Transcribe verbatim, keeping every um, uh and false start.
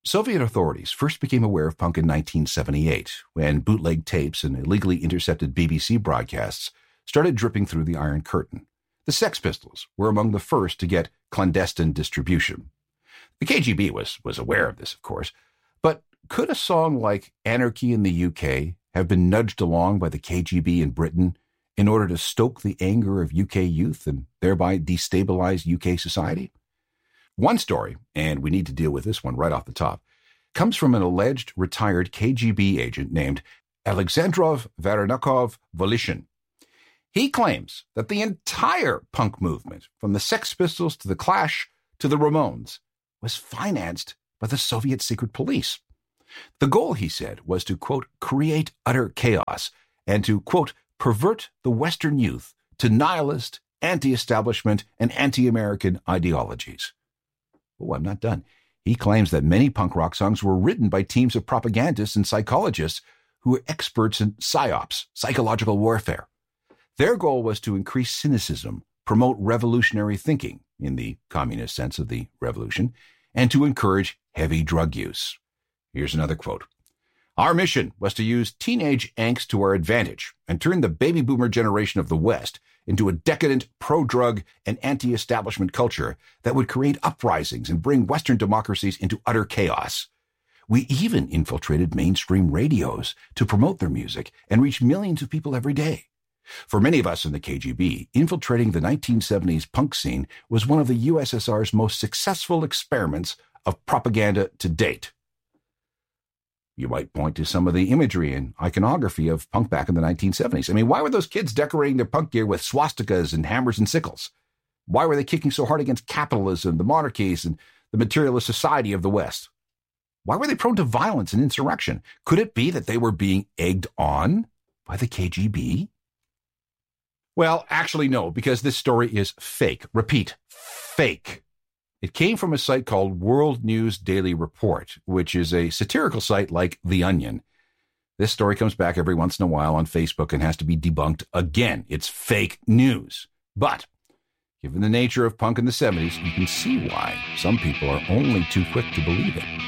Soviet authorities first became aware of punk in nineteen seventy-eight, when bootleg tapes and illegally intercepted B B C broadcasts started dripping through the Iron Curtain. The Sex Pistols were among the first to get clandestine distribution. The K G B was, was aware of this, of course, but could a song like Anarchy in the U K have been nudged along by the K G B in Britain in order to stoke the anger of U K youth and thereby destabilize U K society? One story, and we need to deal with this one right off the top, comes from an alleged retired K G B agent named Alexandrov Varenakov Volishin. He claims that the entire punk movement, from the Sex Pistols to the Clash to the Ramones, was financed by the Soviet secret police. The goal, he said, was to, quote, create utter chaos and to, quote, pervert the Western youth to nihilist, anti-establishment, and anti-American ideologies. Oh, I'm not done. He claims that many punk rock songs were written by teams of propagandists and psychologists who were experts in psyops, psychological warfare. Their goal was to increase cynicism, promote revolutionary thinking, in the communist sense of the revolution, and to encourage heavy drug use. Here's another quote. Our mission was to use teenage angst to our advantage and turn the baby boomer generation of the West into a decadent, pro-drug, and anti-establishment culture that would create uprisings and bring Western democracies into utter chaos. We even infiltrated mainstream radios to promote their music and reach millions of people every day. For many of us in the K G B, infiltrating the nineteen seventies punk scene was one of the U S S R's most successful experiments of propaganda to date. You might point to some of the imagery and iconography of punk back in the nineteen seventies. I mean, why were those kids decorating their punk gear with swastikas and hammers and sickles? Why were they kicking so hard against capitalism, the monarchies, and the materialist society of the West? Why were they prone to violence and insurrection? Could it be that they were being egged on by the K G B? Well, actually, no, because this story is fake. Repeat, fake. It came from a site called World News Daily Report, which is a satirical site like The Onion. This story comes back every once in a while on Facebook and has to be debunked again. It's fake news. But given the nature of punk in the seventies, you can see why some people are only too quick to believe it.